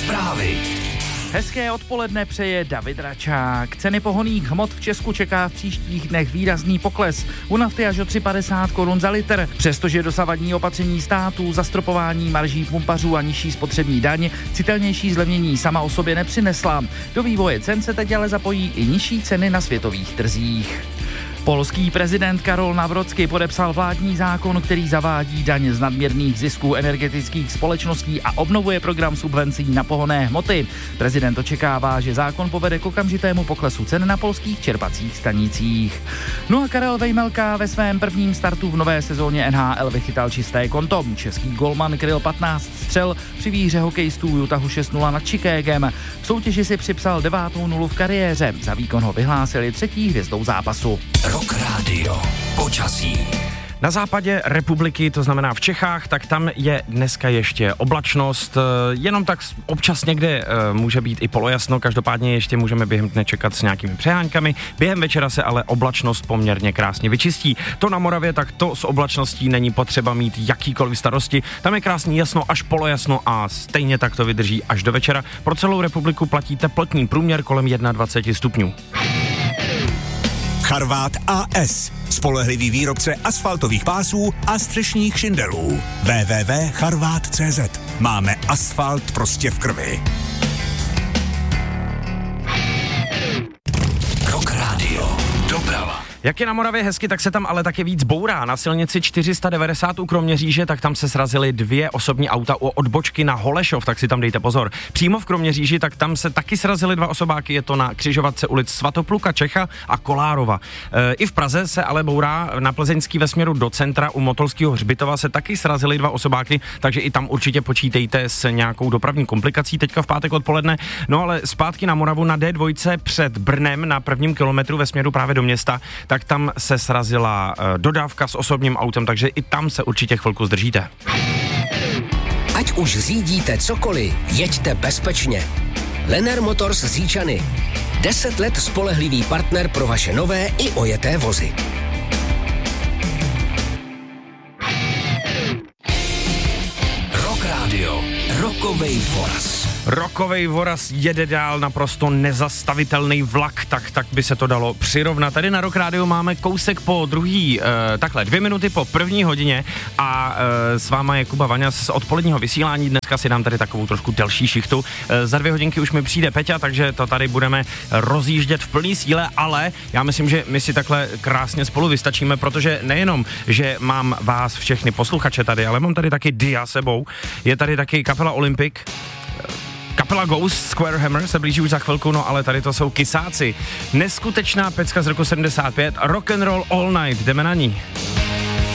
Zprávy. Hezké odpoledne přeje David Račák. Ceny pohonných hmot v Česku čeká v příštích dnech výrazný pokles. U nafty až o 3,50 korun za litr. Přestože dosavadní opatření státu, zastropování marží pumpařů a nižší spotřební daň citelnější zlevnění sama o sobě nepřinesla. Do vývoje cen se teď ale zapojí i nižší ceny na světových trzích. Polský prezident Karol Nawrocki podepsal vládní zákon, který zavádí daň z nadměrných zisků energetických společností a obnovuje program subvencí na pohonné hmoty. Prezident očekává, že zákon povede k okamžitému poklesu cen na polských čerpacích stanicích. No a Karel Vejmelka ve svém prvním startu v nové sezóně NHL vychytal čisté konto. Český golman kryl 15 střel při výhře hokejistů Utahu 6-0 nad Chicagem. V soutěži si připsal 9. nulu v kariéře. Za výkon ho vyhlásili 3. hvězdou zápasu. Rock Radio. Počasí. Na západě republiky, to znamená v Čechách, tak tam je dneska ještě oblačnost, jenom tak občas někde může být i polojasno, každopádně ještě můžeme během dne čekat s nějakými přeháňkami, během večera se ale oblačnost poměrně krásně vyčistí. To na Moravě, tak to s oblačností není potřeba mít jakýkoliv starosti, tam je krásný jasno až polojasno a stejně tak to vydrží až do večera. Pro celou republiku platí teplotní průměr kolem 21 stupňů. Charvát AS. Spolehlivý výrobce asfaltových pásů a střešních šindelů. www.charvat.cz. Máme asfalt prostě v krvi. Rock Radio. Doprava. Jak je na Moravě hezky, tak se tam ale taky víc bourá. Na silnici 490 u Kroměříže, tak tam se srazily 2 osobní auta u odbočky na Holešov, tak si tam dejte pozor. Přímo v Kroměříži, tak tam se taky srazily 2 osobáky, je to na křižovatce ulic Svatopluka Čecha a Kolárova. I v Praze se ale bourá, na Plzeňský ve směru do centra u Motolského hřbitova se taky srazily 2 osobáky, takže i tam určitě počítejte s nějakou dopravní komplikací teďka v pátek odpoledne. No ale zpátky na Moravu na D2 před Brnem na 1. kilometru ve směru právě do města, tak tam se srazila dodávka s osobním autem, takže i tam se určitě chvilku zdržíte. Ať už řídíte cokoliv, jeďte bezpečně. Lenner Motors z Říčany. 10 let spolehlivý partner pro vaše nové i ojeté vozy. Rock Radio. Rockovej voraz. Rokovej voraz jede dál, naprosto nezastavitelný vlak, tak by se to dalo přirovnat. Tady na Rock Radio máme kousek po druhý, 2 minuty po 1. hodině a s váma je Kuba Vaňas z odpoledního vysílání. Dneska si dám tady takovou trošku delší šichtu. Za 2 hodinky už mi přijde Peťa, takže to tady budeme rozjíždět v plný síle, ale já myslím, že my si takhle krásně spolu vystačíme, protože nejenom, že mám vás všechny posluchače tady, ale mám tady taky Dia sebou. Je tady taky kapela Olympic, kapela Ghost, Square Hammer se blíží už za chvilku, no ale tady to jsou Kysáci. Neskutečná pecka z roku 75, Rock and Roll All Night, jdeme na ní.